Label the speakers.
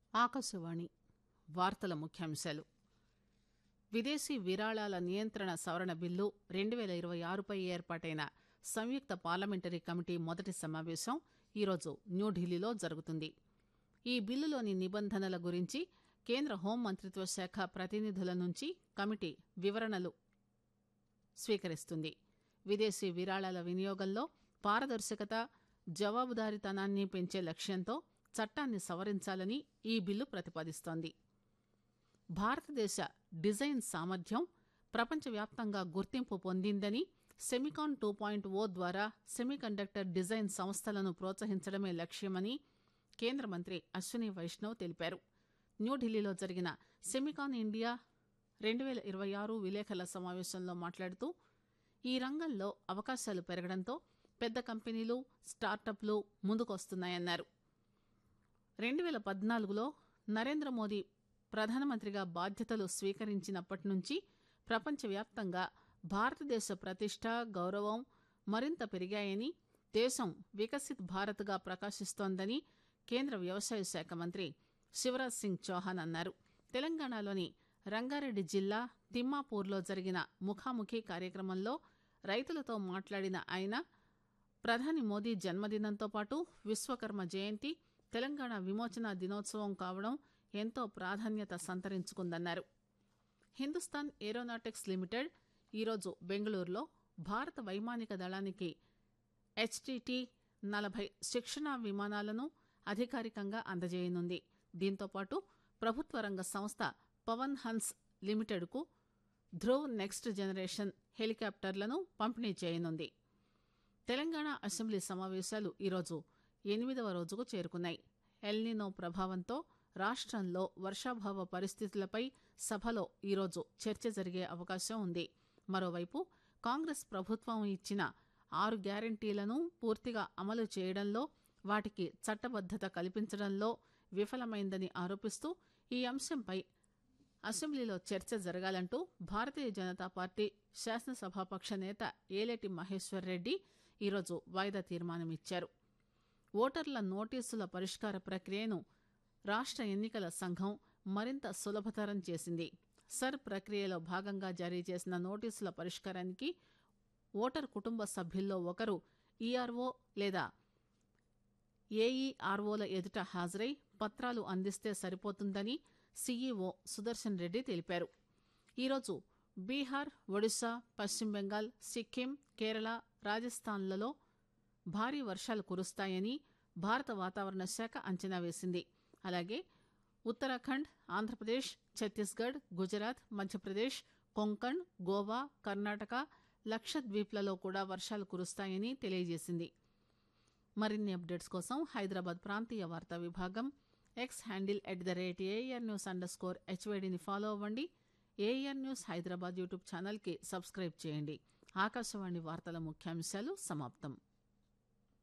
Speaker 1: ఆకాశవాణి వార్తల ముఖ్యాంశాలు. విదేశీ విరాళాల నియంత్రణ సవరణ బిల్లు 2026పై ఏర్పాటైన సంయుక్త పార్లమెంటరీ కమిటీ మొదటి సమావేశం ఈరోజు న్యూఢిల్లీలో జరుగుతుంది. ఈ బిల్లులోని నిబంధనల గురించి కేంద్ర హోంమంత్రిత్వ శాఖ ప్రతినిధుల నుంచి కమిటీ వివరణలు స్వీకరిస్తుంది. విదేశీ విరాళాల వినియోగంలో పారదర్శకత, జవాబుదారీతనాన్ని పెంచే లక్ష్యంతో చట్టాన్ని సవరించాలని ఈ బిల్లు ప్రతిపాదిస్తోంది. భారతదేశ డిజైన్ సామర్థ్యం ప్రపంచవ్యాప్తంగా గుర్తింపు పొందిందని, సెమికాన్ 2.0 ద్వారా సెమీకండక్టర్ డిజైన్ సంస్థలను ప్రోత్సహించడమే లక్ష్యమని కేంద్ర మంత్రి అశ్విని వైష్ణవ్ తెలిపారు. న్యూఢిల్లీలో జరిగిన సెమికాన్ ఇండియా 2026 విలేకరుల సమావేశంలో మాట్లాడుతూ ఈ రంగంలో అవకాశాలు పెరగడంతో పెద్ద కంపెనీలు, స్టార్టప్లు ముందుకొస్తున్నాయన్నారు. 2014లో నరేంద్ర మోదీ ప్రధానమంత్రిగా బాధ్యతలు స్వీకరించినప్పటి నుంచి ప్రపంచవ్యాప్తంగా భారతదేశ ప్రతిష్ట, గౌరవం మరింత పెరిగాయని, దేశం వికసిత్ భారత్గా ప్రకాశిస్తోందని కేంద్ర వ్యవసాయ శాఖ మంత్రి శివరాజ్ సింగ్ చౌహాన్ అన్నారు. తెలంగాణలోని రంగారెడ్డి జిల్లా తిమ్మాపూర్లో జరిగిన ముఖాముఖి కార్యక్రమంలో రైతులతో మాట్లాడిన ఆయన ప్రధాని మోదీ జన్మదినంతో పాటు విశ్వకర్మ జయంతి, తెలంగాణ విమోచన దినోత్సవం కావడం ఎంతో ప్రాధాన్యత సంతరించుకుందన్నారు. హిందుస్థాన్ ఏరోనాటిక్స్ లిమిటెడ్ ఈరోజు బెంగళూరులో భారత వైమానిక దళానికి HTT-40 శిక్షణా విమానాలను అధికారికంగా అందజేయనుంది. దీంతోపాటు ప్రభుత్వ రంగ సంస్థ పవన్ హన్స్ లిమిటెడ్కు ధ్రువ్ నెక్స్ట్ జనరేషన్ హెలికాప్టర్లను పంపిణీ చేయనుంది. తెలంగాణ అసెంబ్లీ సమావేశాలు ఈరోజు 8వ రోజుకు చేరుకున్నాయి. ఎల్నినో ప్రభావంతో రాష్టంలో వర్షాభావ పరిస్థితులపై సభలో ఈరోజు చర్చ జరిగే అవకాశం ఉంది. మరోవైపు కాంగ్రెస్ ప్రభుత్వం ఇచ్చిన 6 గ్యారంటీలను పూర్తిగా అమలు చేయడంలో, వాటికి చట్టబద్దత కల్పించడంలో విఫలమైందని ఆరోపిస్తూ ఈ అంశంపై అసెంబ్లీలో చర్చ జరగాలంటూ భారతీయ జనతా పార్టీ శాసనసభాపక్ష నేత ఏలేటి మహేశ్వర్ రెడ్డి ఈరోజు వాయిదా తీర్మానమిచ్చారు. ఓటర్ల నోటీసుల పరిష్కార ప్రక్రియను రాష్ట ఎన్నికల సంఘం మరింత సులభతరం చేసింది. సర్ ప్రక్రియలో భాగంగా జారీ చేసిన నోటీసుల పరిష్కారానికి ఓటర్ కుటుంబ సభ్యుల్లో ఒకరు ఈఆర్ఓ లేదా ఏఈఆర్ఓల ఎదుట హాజరై పత్రాలు అందిస్తే సరిపోతుందని సీఈఓ సుదర్శన్ రెడ్డి తెలిపారు. ఈరోజు బీహార్, ఒడిశా, పశ్చిమ బెంగాల్, సిక్కిం, కేరళ, రాజస్థాన్లలో భారీ వర్షాలు కురుస్తాయని భారత వాతావరణ శాఖ అంచనా వేసింది. అలాగే ఉత్తరాఖండ్, ఆంధ్రప్రదేశ్, ఛత్తీస్గఢ్, గుజరాత్, మధ్యప్రదేశ్, కొంకణ్, గోవా, కర్ణాటక, లక్షద్వీప్లలో కూడా వర్షాలు కురుస్తాయని తెలియజేసింది. మరిన్ని అప్డేట్స్ కోసం హైదరాబాద్ ప్రాంతీయ వార్తా విభాగం ఎక్స్ హ్యాండిల్ @ARNews_HYDని ఫాలో అవ్వండి. ఏఆర్ న్యూస్ హైదరాబాద్ యూట్యూబ్ ఛానల్కి సబ్స్క్రైబ్ చేయండి. ఆకాశవాణి వార్తల ముఖ్యాంశాలు సమాప్తం.